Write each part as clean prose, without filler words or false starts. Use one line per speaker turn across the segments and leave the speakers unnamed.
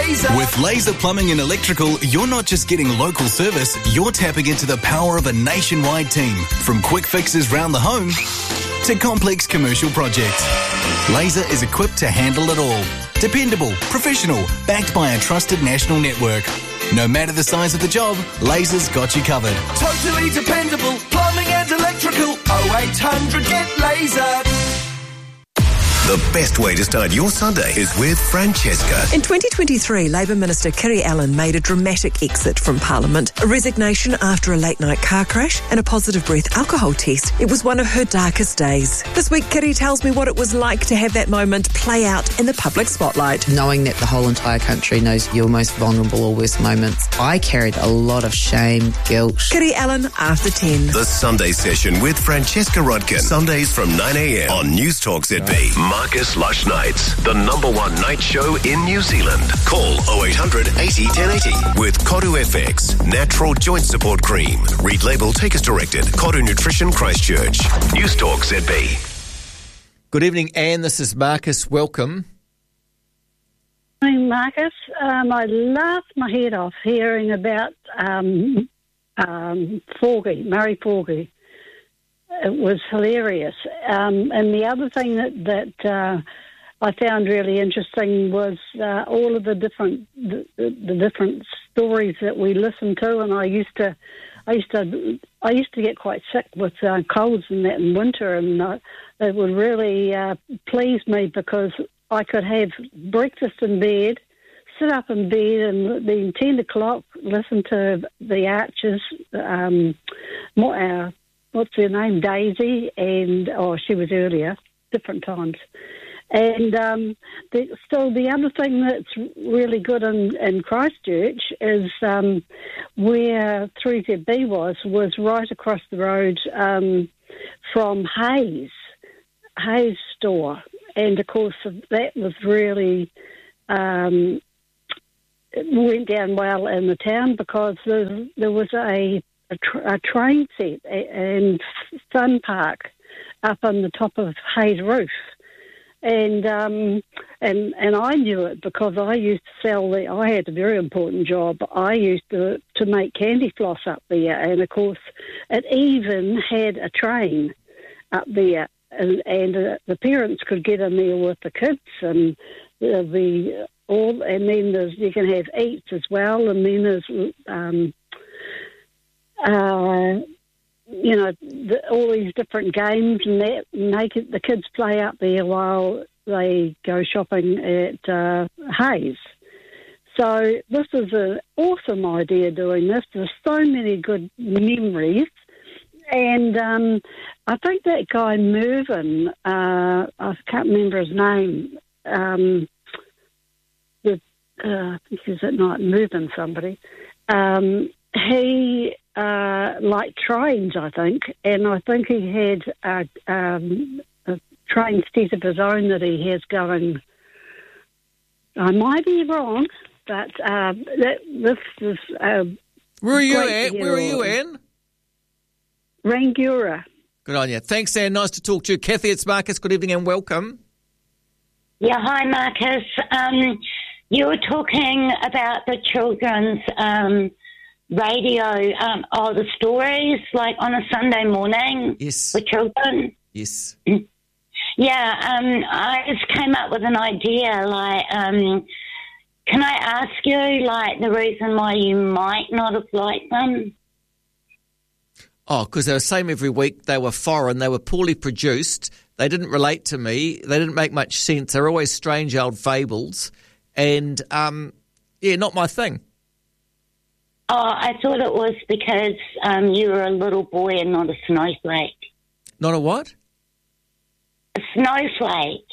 Laser.
With Laser Plumbing and Electrical, you're not just getting local service, you're tapping into the power of a nationwide team. From quick fixes round the home to complex commercial projects. Laser is equipped to handle it all. Dependable, professional, backed by a trusted national network. No matter the size of the job, Laser's got you covered.
Totally dependable, plumbing and electrical. 0800 get Laser.
The best way to start your Sunday is with Francesca.
In 2023, Labour Minister Kiri Allen made a dramatic exit from Parliament. A resignation after a late-night car crash and a positive breath alcohol test. It was one of her darkest days. This week, Kiri tells me what it was like to have that moment play out in the public spotlight.
Knowing that the whole entire country knows your most vulnerable or worst moments, I carried a lot of shame, guilt.
Kiri Allen, after 10.
The Sunday Session with Francesca Rodkin. Sundays from 9 a.m. on News Talk ZB. Marcus Lush Nights, the #1 night show in New Zealand. Call 0800 80 1080 with Koru FX, Natural Joint Support Cream. Read label, take as directed. Koru Nutrition Christchurch. News Talk ZB.
Good evening, Anne. This is Marcus. Welcome.
Hi, Marcus. I laughed my head off hearing about Forgy, Murray Forgy. It was hilarious. And the other thing that I found really interesting was all of the different stories that we listened to. And I used to get quite sick with colds and that in winter, and it would really please me because I could have breakfast in bed, sit up in bed, and then 10 o'clock listen to the Archers. What's her name? Daisy, and she was earlier, different times. And the other thing that's really good in Christchurch is where 3ZB was right across the road from Hayes store, and of course that was really it went down well in the town because there was a train set and fun park up on the top of Hayes roof, and I knew it because I used to sell I had a very important job. I used to make candy floss up there, and of course it even had a train up there, and the parents could get in there with the kids, and and then you can have eats as well, and then there's all these different games, and that make the kids play up there while they go shopping at Hayes. So this is an awesome idea doing this. There's so many good memories. And I think that guy Mervyn, I can't remember his name, I think he's at night, Mervyn somebody, he liked trains, I think, and I think he had a train set of his own that he has going. I might be wrong, but this is
Where are you, Anne? Where are you, Anne?
Rangiora.
Good on you. Thanks, Anne. Nice to talk to you. Kathy, it's Marcus. Good evening and welcome.
Yeah, hi, Marcus. You were talking about the children's radio, the stories, like on a Sunday morning.
Yes.
For children.
Yes.
Yeah, I just came up with an idea, like, can I ask you, like, the reason why you might not have liked them?
Oh, because they were the same every week. They were foreign. They were poorly produced. They didn't relate to me. They didn't make much sense. They're always strange old fables. And, not my thing.
Oh, I thought it was because you were a little boy and not a snowflake.
Not a what?
A snowflake.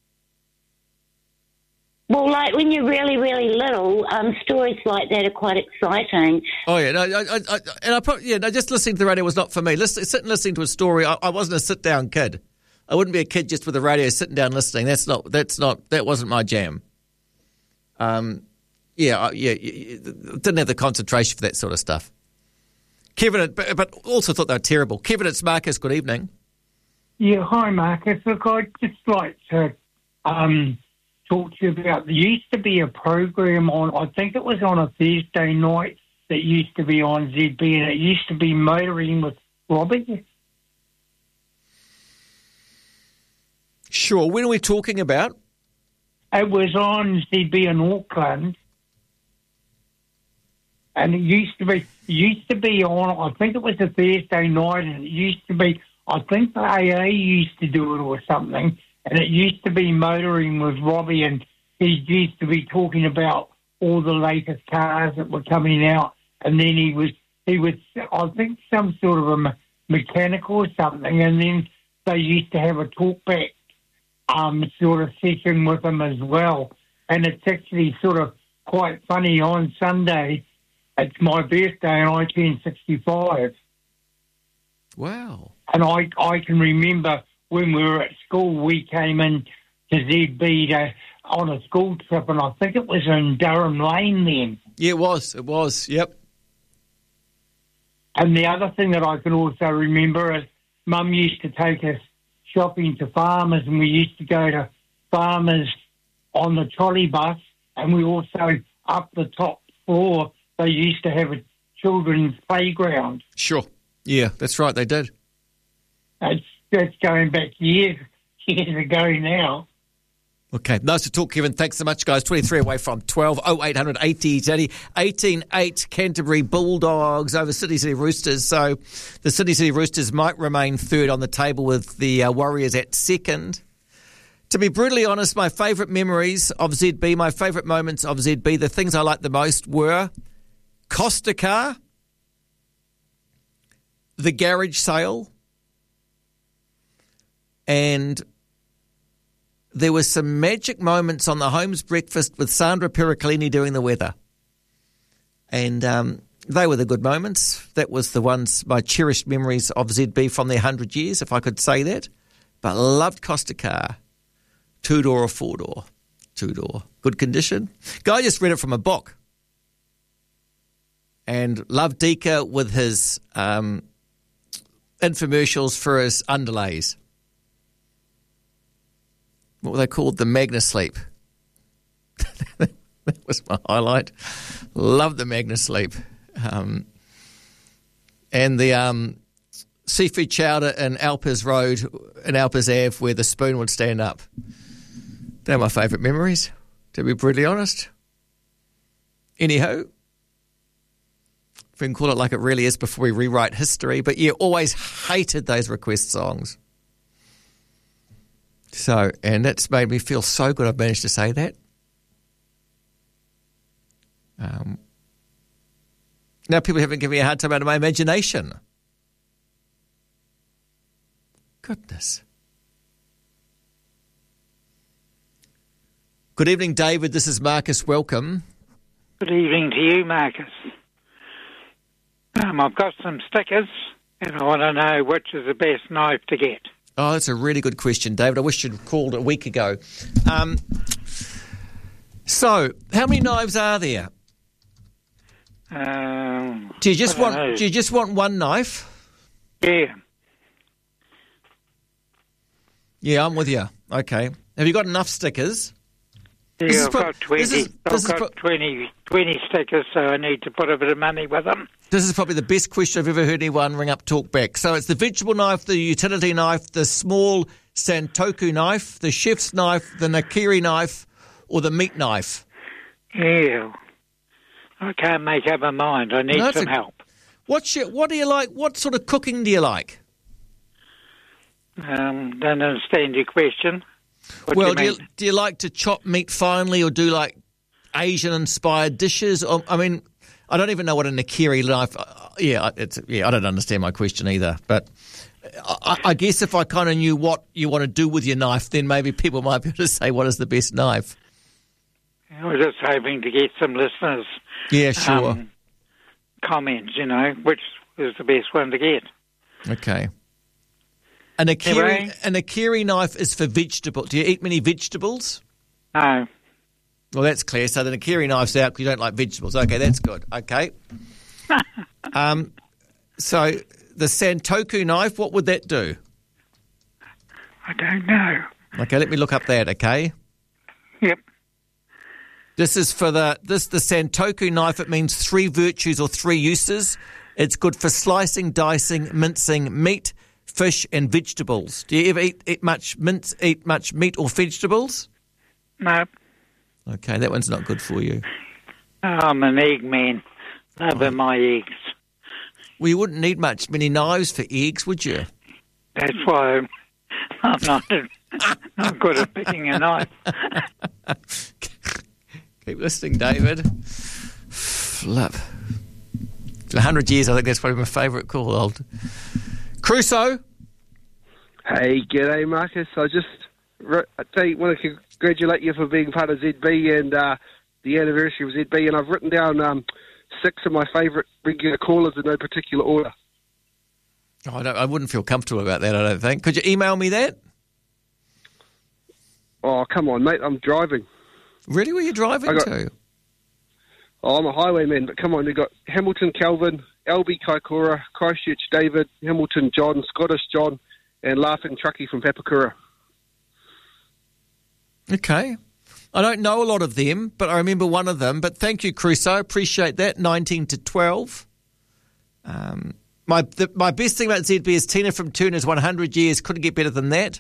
Well, like when you're really, really little, stories like that are quite exciting.
Oh yeah, just listening to the radio was not for me. Sitting and listening to a story, I wasn't a sit-down kid. I wouldn't be a kid just with the radio sitting down listening. That wasn't my jam. Didn't have the concentration for that sort of stuff. Kevin, but also thought they were terrible. Kevin, it's Marcus. Good evening.
Yeah, hi, Marcus. Look, I'd just like to talk to you about, there used to be a program on, I think it was on a Thursday night that used to be on ZB, and it used to be Motoring with Robbie.
Sure. When are we talking about?
It was on ZB in Auckland. And it used to be on, I think it was a Thursday night, and it used to be, I think the AA used to do it or something, and it used to be Motoring with Robbie, and he used to be talking about all the latest cars that were coming out, and then he was I think some sort of a mechanic or something, and then they used to have a talkback sort of session with him as well, and it's actually sort of quite funny. On Sunday, it's my birthday and I turned 65.
Wow.
And I can remember when we were at school, we came in to ZB on a school trip, and I think it was in Durham Lane then.
Yeah, it was, yep.
And the other thing that I can also remember is Mum used to take us shopping to Farmers, and we used to go to Farmers on the trolley bus, and we also, up the top floor, they used to have a children's playground.
Sure. Yeah, that's right, they did.
That's going back years ago now.
Okay, nice to talk, Kevin. Thanks so much, guys. 23 away from 12. 0800 80 80. 18-8 Canterbury Bulldogs over Sydney City Roosters. So the Sydney City Roosters might remain third on the table with the Warriors at second. To be brutally honest, my favourite memories of ZB, my favourite moments of ZB, the things I liked the most were Costa Car, the garage sale, and there were some magic moments on the Holmes breakfast with Sandra Periclini doing the weather. And they were the good moments. That was the ones, my cherished memories of ZB from their 100 years, if I could say that. But I loved Costa Car. 2-door or 4-door? 2-door. Good condition. Guy just read it from a book. And loved Dika with his infomercials for his underlays. What were they called? The Magna Sleep. That was my highlight. Loved the Magna Sleep. And the seafood chowder in Alpers Road, in Alpers Ave, where the spoon would stand up. They're my favourite memories, to be brutally honest. Anyhow, if we can call it like it really is before we rewrite history. But yeah, always hated those request songs. So, and that's made me feel so good I've managed to say that. Now people haven't given me a hard time out of my imagination. Goodness. Good evening, David. This is Marcus. Welcome.
Good evening to you, Marcus. I've got some stickers, and I want to know which is the best knife to get.
Oh, that's a really good question, David. I wish you'd called a week ago. So, how many knives are there? Do you just want one knife?
Yeah.
Yeah, I'm with you. Okay. Have you got enough stickers?
Yeah, I've got 20. I've got 20 stickers, so I need to put a bit of money with them.
This is probably the best question I've ever heard anyone ring up talk back. So it's the vegetable knife, the utility knife, the small Santoku knife, the chef's knife, the Nakiri knife, or the meat knife.
Yeah. I can't make up my mind. I need some help.
What do you like? What sort of cooking do you like?
Don't understand your question.
Do you like to chop meat finely, or do like Asian-inspired dishes? Or, I mean, I don't even know what a Nakiri knife. I don't understand my question either. But I guess if I kind of knew what you want to do with your knife, then maybe people might be able to say what is the best knife.
I was just hoping to get some listeners.
Yeah, sure.
Comments, which is the best one to get.
Okay. A Nakiri knife is for vegetables. Do you eat many vegetables?
No.
Well, that's clear. So the Nakiri knife's out because you don't like vegetables. Okay, that's good. Okay. So the Santoku knife, what would that do?
I don't know.
Okay, let me look up that, okay?
Yep.
This is for the Santoku knife. It means 3 virtues or 3 uses. It's good for slicing, dicing, mincing meat, fish and vegetables. Do you ever eat much meat or vegetables?
No.
Okay, that one's not good for you.
I'm an egg man. Love my eggs.
Well, you wouldn't need many knives for eggs, would you?
That's why I'm not good at picking a knife.
Keep listening, David. Flip. For 100 years, I think that's probably my favourite call. Old Crusoe.
Hey, g'day, Marcus. I just want to congratulate you for being part of ZB and the anniversary of ZB, and I've written down 6 of my favourite regular callers in no particular order.
Oh, I wouldn't feel comfortable about that, I don't think. Could you email me that?
Oh, come on, mate. I'm driving.
Really? Where are you driving to?
Oh, I'm a highwayman, but come on. You've got Hamilton Calvin, LB Kaikoura, Christchurch David, Hamilton John, Scottish John, and Laughing Truckee from Papakura.
Okay. I don't know a lot of them, but I remember one of them. But thank you, Crusoe. Appreciate that. 19 to 12. My best thing about ZB is Tina from Turner's 100 years. Couldn't get better than that.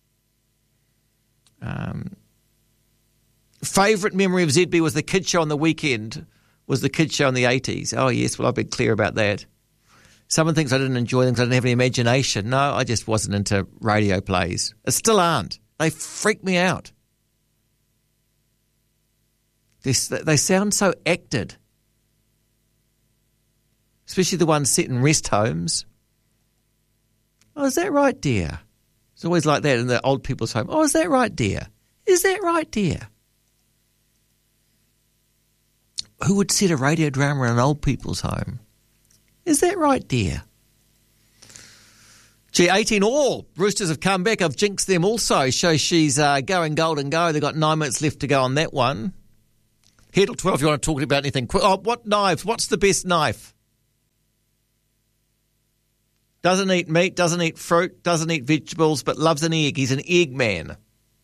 Favourite memory of ZB was the kids show on the weekend. Was the kids show in the 80s. Oh, yes. Well, I've been clear about that. Some of the things I didn't enjoy, things I didn't have any imagination. No, I just wasn't into radio plays. I still aren't. They freak me out. They sound so acted. Especially the ones set in rest homes. Oh, is that right, dear? It's always like that in the old people's home. Oh, is that right, dear? Is that right, dear? Who would set a radio drama in an old people's home? Is that right, dear? Gee, 18 all. Roosters have come back. I've jinxed them also. So she's going golden go. They've got 9 minutes left to go on that one. Here till 12 if you want to talk about anything. Oh, what knives? What's the best knife? Doesn't eat meat, doesn't eat fruit, doesn't eat vegetables, but loves an egg. He's an egg man.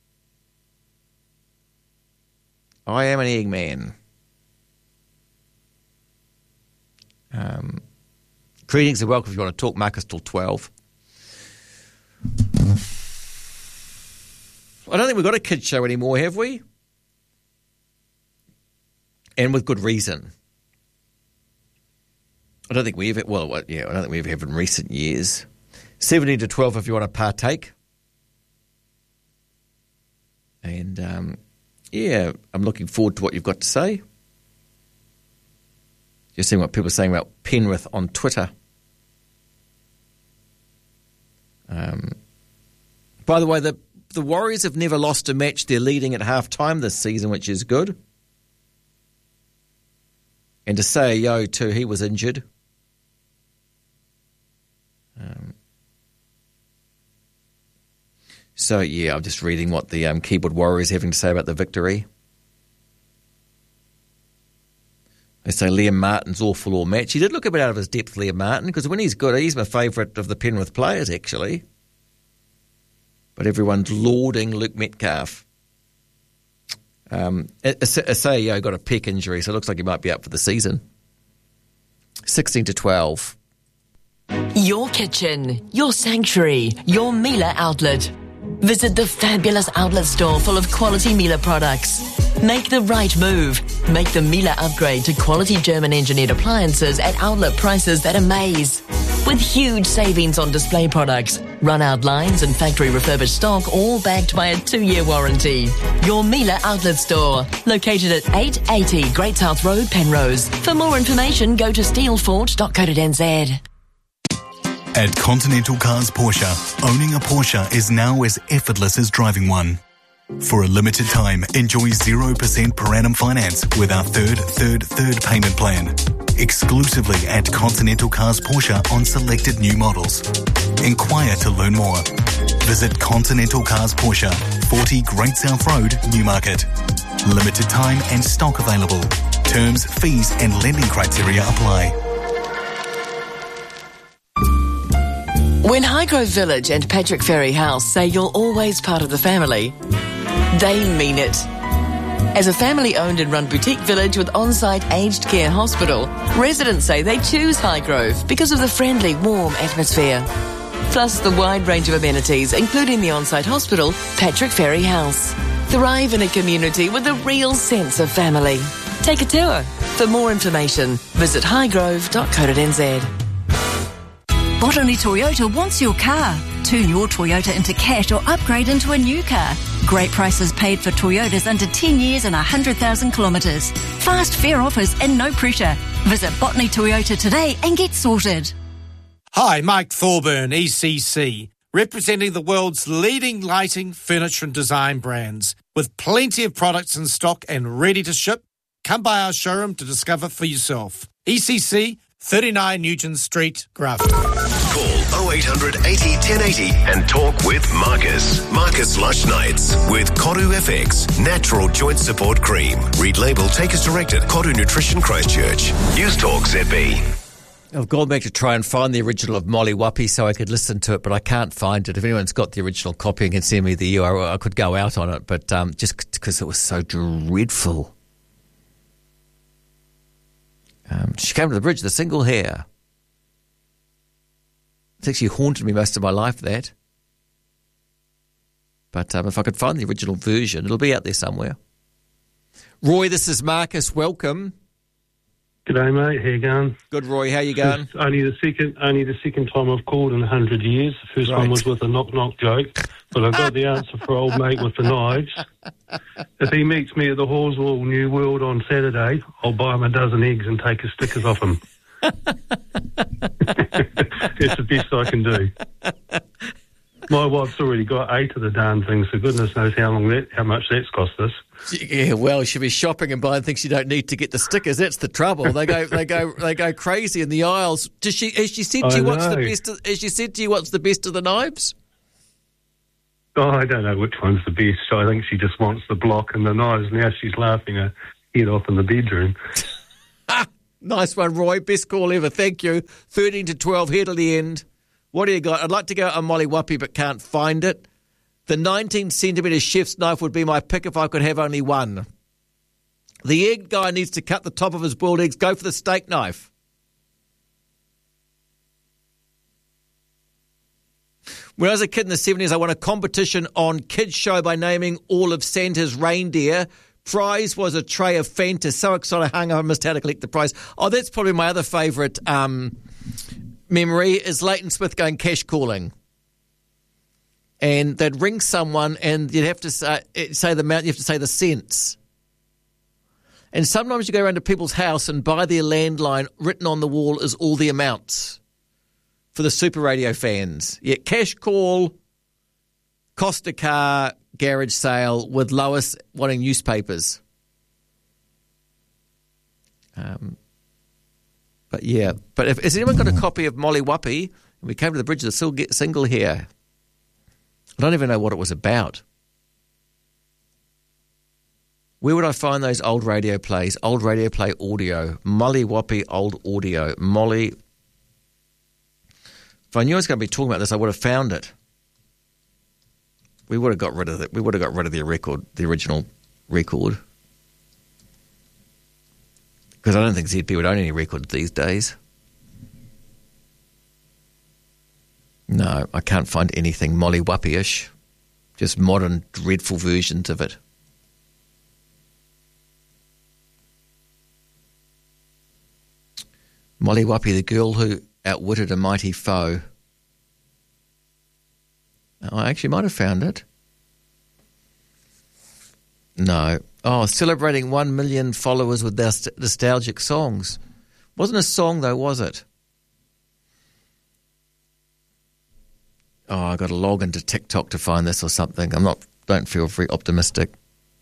I am an egg man. Greetings and welcome if you want to talk, Marcus, till 12. I don't think we've got a kids show anymore, have we? And with good reason. I don't think we ever, I don't think we ever have in recent years. 17 to 12 if you want to partake. And, I'm looking forward to what you've got to say. Just seeing what people are saying about Penrith on Twitter. By the way, the Warriors have never lost a match. They're leading at half-time this season, which is good. And to say yo too, he was injured. I'm just reading what the keyboard warriors having to say about the victory. They say Liam Martin's awful all match. He did look a bit out of his depth, Liam Martin, because when he's good, he's my favourite of the Penrith players, actually. But everyone's lauding Luke Metcalf. Aseo got a pec injury, so it looks like he might be up for the season. 16 to 12.
Your kitchen, your sanctuary, your Miele outlet. Visit the fabulous outlet store full of quality Miele products. Make the right move. Make the Miele upgrade to quality German-engineered appliances at outlet prices that amaze. With huge savings on display products, run-out lines and factory refurbished stock, all backed by a 2-year warranty. Your Miele outlet store, located at 880 Great South Road, Penrose. For more information, go to steelfort.co.nz.
At Continental Cars Porsche, owning a Porsche is now as effortless as driving one. For a limited time, enjoy 0% per annum finance with our third payment plan. Exclusively at Continental Cars Porsche on selected new models. Inquire to learn more. Visit Continental Cars Porsche, 40 Great South Road, Newmarket. Limited time and stock available. Terms, fees and lending criteria apply.
When Highgrove Village and Patrick Ferry House say you're always part of the family, they mean it. As a family-owned and run boutique village with on-site aged care hospital, residents say they choose Highgrove because of the friendly, warm atmosphere. Plus the wide range of amenities, including the on-site hospital, Patrick Ferry House. Thrive in a community with a real sense of family. Take a tour. For more information, visit highgrove.co.nz.
Botany Toyota wants your car. Turn your Toyota into cash or upgrade into a new car. Great prices paid for Toyotas under 10 years and 100,000 kilometres. Fast, fair offers and no pressure. Visit Botany Toyota today and get sorted.
Hi, Mike Thorburn, ECC, representing the world's leading lighting, furniture and design brands. With plenty of products in stock and ready to ship, come by our showroom to discover for yourself. ECC, 39 Newton Street, Grafton.
Call 0800 80 1080 and talk with Marcus. Marcus Lush Nights with Koru FX, Natural Joint Support Cream. Read label, take as directed. Koru Nutrition Christchurch. News Talk ZB.
I've gone back to try and find the original of Molly Whuppie so I could listen to it, but I can't find it. If anyone's got the original copy and can send me the URL, I could go out on it, but just because it was so dreadful. She came to the bridge, the single hair. It's actually haunted me most of my life, that. But if I could find the original version, it'll be out there somewhere. Roy, this is Marcus. Welcome.
G'day, mate. How you going?
Good, Roy. How you going?
It's only the second time I've called in 100 years. The first one was with a knock-knock joke, but I've got the answer for old mate with the knives. If he meets me at the Horswell New World on Saturday, I'll buy him a dozen eggs and take his stickers off him. It's the best I can do. My wife's already got 8 of the darn things, so goodness knows how much that's cost us.
Yeah, well, she'll be shopping and buying things you don't need to get the stickers. That's the trouble. They go crazy in the aisles. Has she said to you what's the best of the knives?
Oh, I don't know which one's the best. I think she just wants the block and the knives. Now she's laughing her head off in the bedroom.
Nice one, Roy. Best call ever. Thank you. 13 to 12, here to the end. What do you got? I'd like to go on Molly Whuppie, but can't find it. The 19-centimetre chef's knife would be my pick if I could have only one. The egg guy needs to cut the top of his boiled eggs. Go for the steak knife. When I was a kid in the 70s, I won a competition on Kids Show by naming all of Santa's reindeer. Prize was a tray of Fanta. So excited I hung up and missed how to collect the prize. Oh, that's probably my other favourite memory is Leighton Smith going cash calling. And they'd ring someone and you'd have to say the amount, you have to say the cents. And sometimes you go around to people's house and by their landline, written on the wall is all the amounts for the Super Radio fans. Yeah, cash call, cost a car, garage sale with Lois wanting newspapers. But has anyone got a copy of Molly Whuppie? We came to the bridge of the single here. I don't even know what it was about. Where would I find those old radio plays? Old radio play audio. Molly Whuppie old audio. Molly. If I knew I was going to be talking about this, I would have found it. We would have got rid of it. We would have got rid of the record, the original record. Because I don't think ZP would own any records these days. No, I can't find anything Molly Whuppie-ish. Just modern, dreadful versions of it. Molly Whuppie, the girl who outwitted a mighty foe. I actually might have found it. No. Oh, celebrating 1 million followers with their nostalgic songs. Wasn't a song though, was it? Oh, I got to log into TikTok to find this or something. Don't feel very optimistic.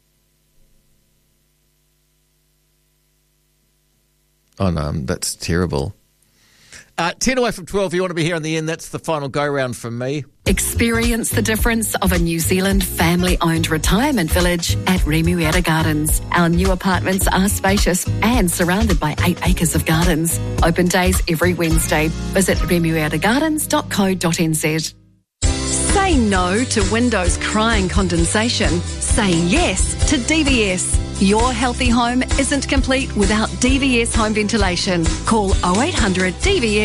Oh no, that's terrible. 10 away from 12, if you want to be here in the end, that's the final go-round from me.
Experience the difference of a New Zealand family-owned retirement village at Remuera Gardens. Our new apartments are spacious and surrounded by 8 acres of gardens. Open days every Wednesday. Visit remueragardens.co.nz. Say no to windows crying condensation. Say yes to DVS. Your healthy home isn't complete without DVS Home Ventilation. Call 0800 DVS